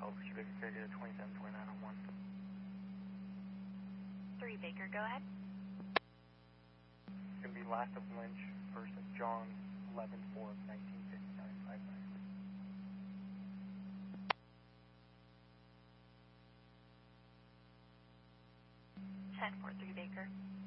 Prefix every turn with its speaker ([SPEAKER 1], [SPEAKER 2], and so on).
[SPEAKER 1] Pursuit Baker Carrier 2729 on 1.
[SPEAKER 2] 3 Baker, go ahead.
[SPEAKER 1] It's going to be last of Lynch, first of John, 11-4 of 1959, 59.
[SPEAKER 2] 10-4, 3 Baker.